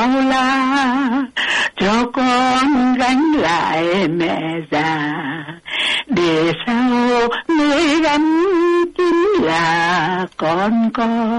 bao la, cho con gánh lại mẹ già, để sau nơi gánh chính là con.